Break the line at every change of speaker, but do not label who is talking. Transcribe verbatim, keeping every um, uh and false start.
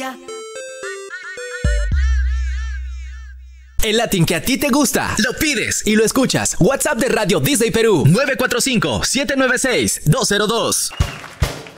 Colombia.
El Latin que a ti te gusta, lo pides y lo escuchas. WhatsApp de Radio Disney Perú, nueve cuatro cinco, siete nueve seis, dos cero dos.